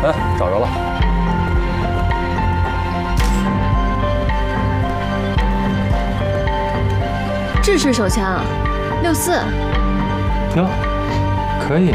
哎，找着了。 制式手枪，64。 哟，可以啊。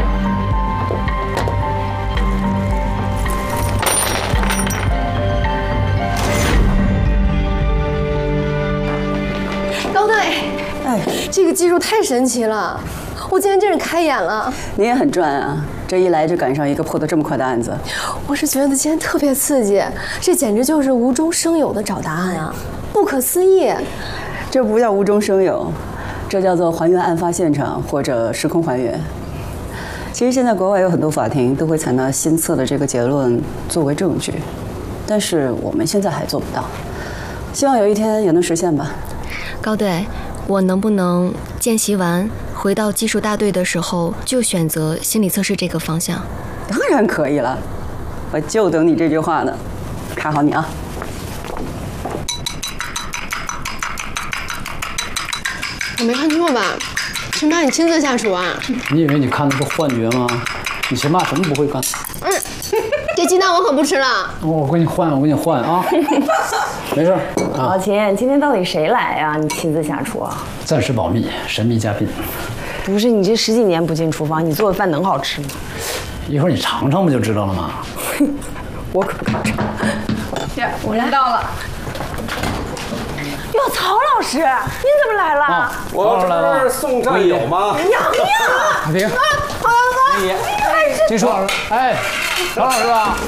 高队，哎，这个技术太神奇了，我今天真是开眼了。 你也很赚啊，这一来就赶上一个破得这么快的案子。 我是觉得今天特别刺激，这简直就是无中生有的找答案啊，不可思议。 这不叫无中生有，这叫做还原案发现场或者时空还原。其实现在国外有很多法庭都会采纳新测的这个结论作为证据，但是我们现在还做不到，希望有一天也能实现吧。 高队，我能不能见习完回到技术大队的时候就选择心理测试这个方向？ 当然可以了，我就等你这句话呢。看好你啊！ 我没看错吧？陈妈，你亲自下厨啊？ 你以为你看的是幻觉吗？你秦爸什么不会干？ 这鸡蛋我可不吃了。 我给你换啊！没事啊。 老秦，今天到底谁来呀？你亲自下厨啊？ 暂时保密，神秘嘉宾。 不是，你这10几年不进厨房，你做的饭能好吃吗？ 一会儿你尝尝不就知道了吗？ 我可不敢尝。我来到了。哟，曹老师，您怎么来了？ 我这不是送战友吗？ 洋洋， 海平，金叔，哎，曹老师吧？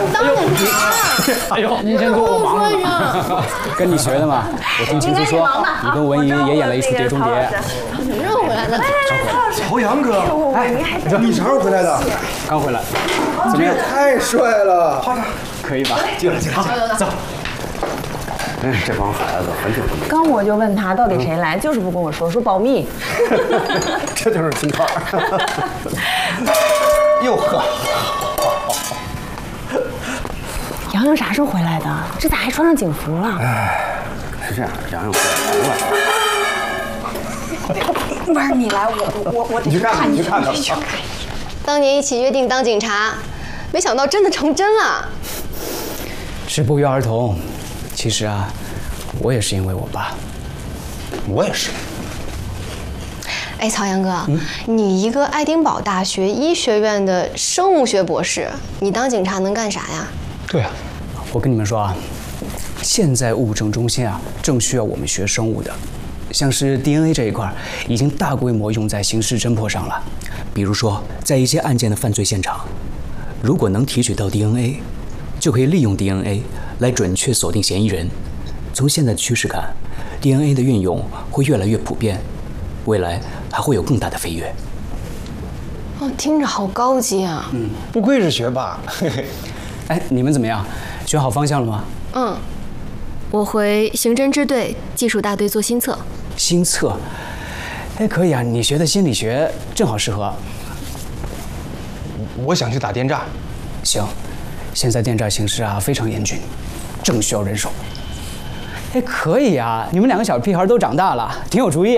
哎呦，您先给我忙着呢。跟你学的嘛，我听秦叔说，你跟文怡也演了一出《碟中谍》。 什么时候回来的？ 曹阳哥，哎，你啥时候回来的？ 刚回来， 怎么样？太帅了！ 可以吧？ 进来，走。哎，这帮孩子很久都没。 刚我就问他到底谁来，就是不跟我说，说保密。 这就是金块。哟呵， 洋洋啥时候回来的？这咋还穿上警服了？ 哎，是这样，洋洋回来了。 不是你来，我你去看看，你去看看。 当年一起约定当警察，没想到真的成真了。 是不约而同。其实啊，我也是因为我爸。 我也是。 哎，曹阳哥，你一个爱丁堡大学医学院的生物学博士，你当警察能干啥呀？ 对啊，我跟你们说啊，现在物证中心啊，正需要我们学生物的，像是 DNA 这一块，已经大规模用在刑事侦破上了。比如说，在一些案件的犯罪现场，如果能提取到 DNA， 就可以利用 DNA 来准确锁定嫌疑人。从现在的趋势看， DNA 的运用会越来越普遍，未来还会有更大的飞跃。 哦，听着好高级啊！ 不愧是学霸。 哎，你们怎么样？选好方向了吗？ 我回刑侦支队技术大队做新测。 新测？哎，可以啊，你学的心理学正好适合。 我想去打电诈。 行，现在电诈形势啊非常严峻，正需要人手。哎，可以啊，你们2个小屁孩都长大了，挺有主意。